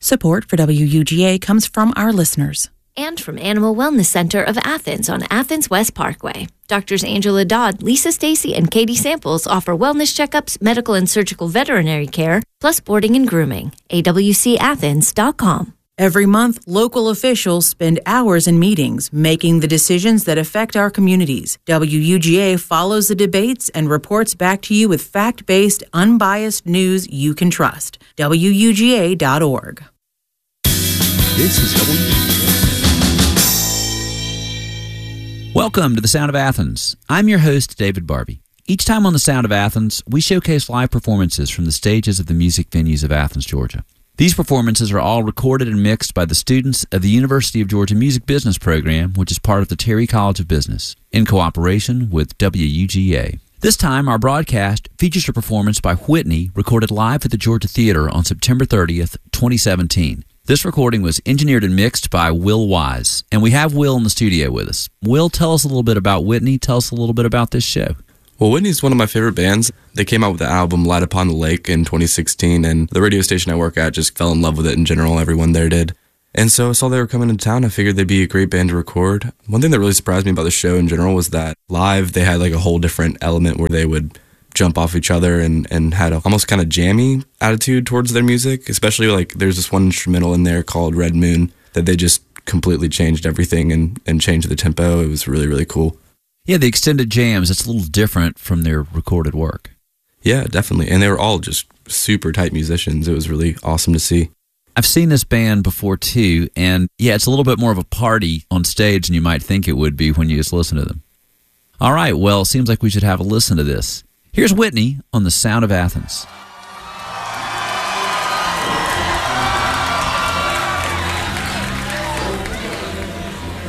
Support for WUGA comes from our listeners. And from Animal Wellness Center of Athens on Athens West Parkway. Doctors Angela Dodd, Lisa Stacy, and Katie Samples offer wellness checkups, medical and surgical veterinary care, plus boarding and grooming. awcathens.com. Every month, local officials spend hours in meetings making the decisions that affect our communities. WUGA follows the debates and reports back to you with fact-based, unbiased news you can trust. WUGA.org. This is WUGA. Welcome to The Sound of Athens. I'm your host, David Barbie. Each time on The Sound of Athens, we showcase live performances from the stages of the music venues of Athens, Georgia. These performances are all recorded and mixed by the students of the University of Georgia Music Business Program, which is part of the Terry College of Business, in cooperation with WUGA. This time, our broadcast features a performance by Whitney recorded live at the Georgia Theater on September 30th, 2017. This recording was engineered and mixed by Will Wise, and we have Will in the studio with us. Will, tell us a little bit about Whitney. Tell us a little bit about this show. Well, Whitney's one of my favorite bands. They came out with the album Light Upon the Lake in 2016, and the radio station I work at just fell in love with it in general. Everyone there did. And so I saw they were coming to town. I figured they'd be a great band to record. One thing that really surprised me about the show in general was that live they had like a whole different element where they would jump off each other and had a almost kind of jammy attitude towards their music, especially like there's this one instrumental in there called Red Moon that they just completely changed everything and changed the tempo. It was really, really cool. Yeah, the extended jams, it's a little different from their recorded work. Yeah, definitely. And they were all just super tight musicians. It was really awesome to see. I've seen this band before too, and yeah, it's a little bit more of a party on stage than you might think it would be when you just listen to them. All right, well, it seems like we should have a listen to this. Here's Whitney on The Sound of Athens.